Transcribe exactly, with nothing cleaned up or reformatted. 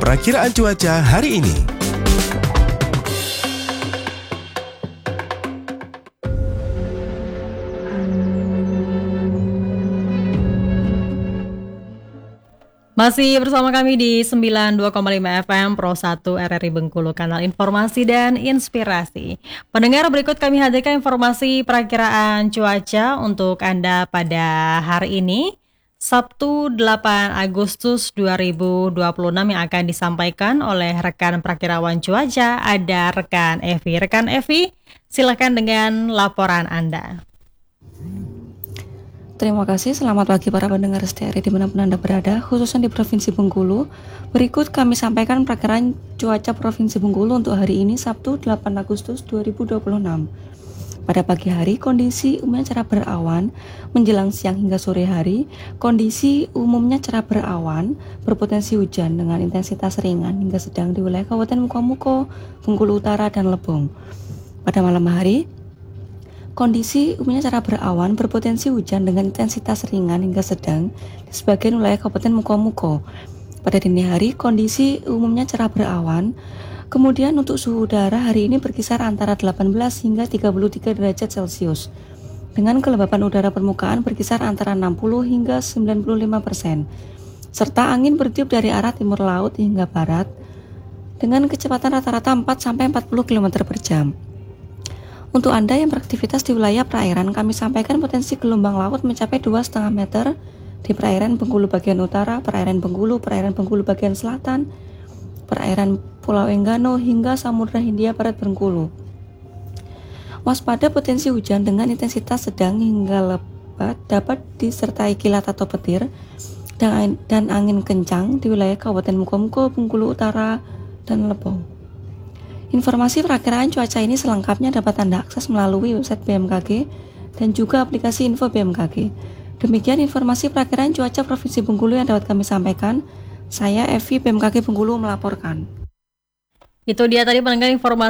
perakiraan cuaca hari ini. Masih bersama kami di sembilan puluh dua koma lima F M Pro satu R R I Bengkulu, kanal informasi dan inspirasi. Pendengar, berikut kami hadirkan informasi perakiraan cuaca untuk Anda pada hari ini, Sabtu delapan Agustus dua ribu dua puluh enam, yang akan disampaikan oleh rekan perakirawan cuaca, ada rekan Evi. Rekan Evi, silakan dengan laporan Anda. Terima kasih, selamat pagi para pendengar setia R R I dimanapun Anda berada, khususnya di Provinsi Bengkulu. Berikut kami sampaikan perakiraan cuaca Provinsi Bengkulu untuk hari ini, Sabtu delapan Agustus dua ribu dua puluh enam. Pada pagi hari, kondisi umumnya cerah berawan, menjelang siang hingga sore hari, kondisi umumnya cerah berawan, berpotensi hujan dengan intensitas ringan hingga sedang di wilayah Kabupaten Mukomuko, Bengkulu Utara, dan Lebong. Pada malam hari, kondisi umumnya cerah berawan, berpotensi hujan dengan intensitas ringan hingga sedang di sebagian wilayah Kabupaten Mukomuko. Pada dini hari, kondisi umumnya cerah berawan. Kemudian untuk suhu udara hari ini berkisar antara delapan belas hingga tiga puluh tiga derajat Celcius. Dengan kelembapan udara permukaan berkisar antara enam puluh hingga sembilan puluh lima persen. Serta angin bertiup dari arah timur laut hingga barat dengan kecepatan rata-rata empat sampai empat puluh kilometer per jam. Untuk Anda yang beraktivitas di wilayah perairan, kami sampaikan potensi gelombang laut mencapai dua koma lima meter di perairan Bengkulu bagian utara, perairan Bengkulu, perairan Bengkulu bagian selatan, perairan Pulau Enggano, hingga Samudra Hindia Barat Bengkulu. Waspada potensi hujan dengan intensitas sedang hingga lebat dapat disertai kilat atau petir dan, dan angin kencang di wilayah Kabupaten Mukomuko, Bengkulu Utara, dan Lebong. Informasi perakiraan cuaca ini selengkapnya dapat Anda akses melalui website B M K G dan juga aplikasi Info B M K G. Demikian informasi perakiraan cuaca Provinsi Bengkulu yang dapat kami sampaikan. Saya Evi, B M K G Bengkulu, melaporkan. Itu dia tadi pendengar informasi